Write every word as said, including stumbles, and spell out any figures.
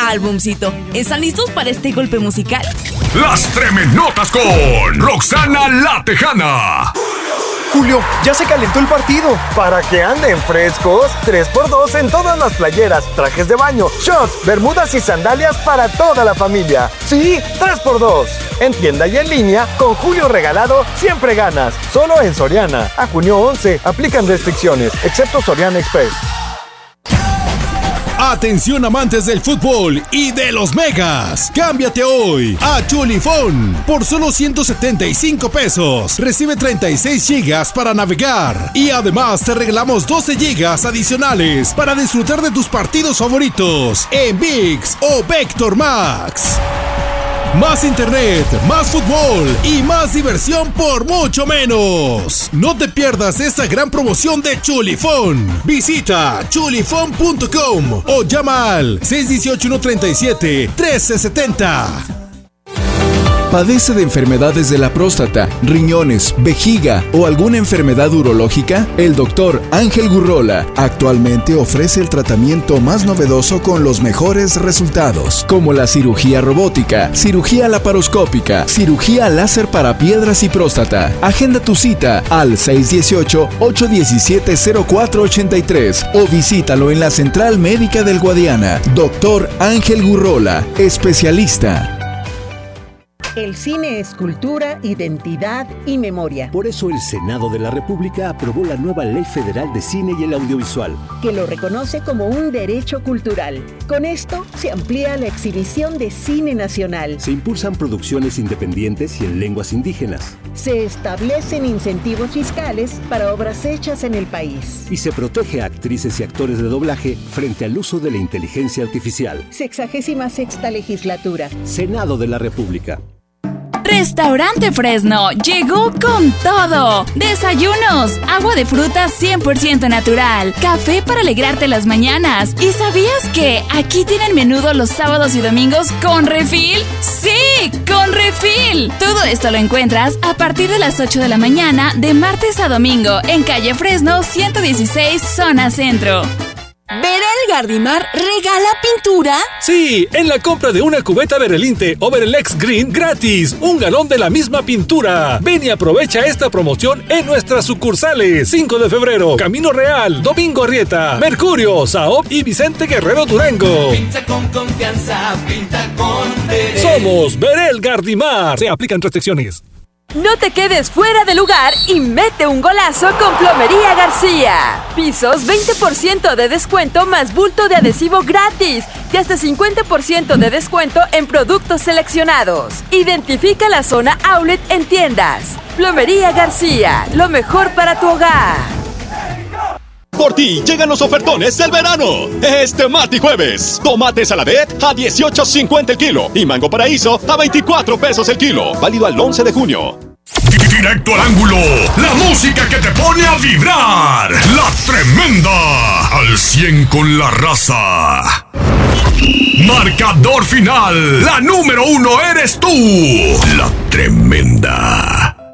álbumcito. ¿Están listos para este golpe musical? Las Tremenotas con Roxana la Tejana. Julio, ya se calentó el partido. Para que anden frescos, tres por dos en todas las playeras, trajes de baño, shorts, bermudas y sandalias para toda la familia. Sí, tres por dos. En tienda y en línea, con Julio regalado, siempre ganas. Solo en Soriana. A junio once, aplican restricciones, excepto Soriana Express. Atención amantes del fútbol y de los megas. Cámbiate hoy a Chulifón. Por solo ciento setenta y cinco pesos. Recibe treinta y seis gigas para navegar. Y además te regalamos doce gigas adicionales para disfrutar de tus partidos favoritos en ViX o Vector Max. Más internet, más fútbol y más diversión por mucho menos. No te pierdas esta gran promoción de Chulifón. Visita chulifón punto com o llama al seis uno ocho, uno tres siete, uno tres siete cero. ¿Padece de enfermedades de la próstata, riñones, vejiga o alguna enfermedad urológica? El doctor Ángel Gurrola actualmente ofrece el tratamiento más novedoso con los mejores resultados, como la cirugía robótica, cirugía laparoscópica, cirugía láser para piedras y próstata. Agenda tu cita al seis uno ocho, ocho uno siete, cero cuatro ocho tres o visítalo en la Central Médica del Guadiana. Doctor Ángel Gurrola, especialista. El cine es cultura, identidad y memoria. Por eso el Senado de la República aprobó la nueva Ley Federal de Cine y el Audiovisual, que lo reconoce como un derecho cultural. Con esto se amplía la exhibición de cine nacional. Se impulsan producciones independientes y en lenguas indígenas. Se establecen incentivos fiscales para obras hechas en el país. Y se protege a actrices y actores de doblaje frente al uso de la inteligencia artificial. Sexagésima sexta legislatura. Senado de la República. Restaurante Fresno llegó con todo. Desayunos, agua de fruta cien por ciento natural, café para alegrarte las mañanas. ¿Y sabías que aquí tienen menudo los sábados y domingos con refil? ¡Sí, con refil! Todo esto lo encuentras a partir de las ocho de la mañana de martes a domingo en calle Fresno ciento dieciséis, zona centro. ¿Berel Gardimar regala pintura? Sí, en la compra de una cubeta Berelinte o Berelex Green gratis, un galón de la misma pintura. Ven y aprovecha esta promoción en nuestras sucursales. cinco de febrero, Camino Real, Domingo Arrieta, Mercurio, Saop y Vicente Guerrero Durango. Pinta con confianza, pinta con Berel. Somos Berel Gardimar. Se aplican restricciones. No te quedes fuera de lugar y mete un golazo con Plomería García. Pisos veinte por ciento de descuento más bulto de adhesivo gratis y hasta cincuenta por ciento de descuento en productos seleccionados. Identifica la zona outlet en tiendas. Plomería García, lo mejor para tu hogar. Por ti llegan los ofertones del verano. Este martes y jueves, tomate Saladet a dieciocho cincuenta el kilo y mango paraíso a veinticuatro pesos el kilo. Válido al once de junio. Directo al ángulo, la música que te pone a vibrar. La Tremenda, al cien con la raza. Marcador final, la número uno eres tú. La Tremenda.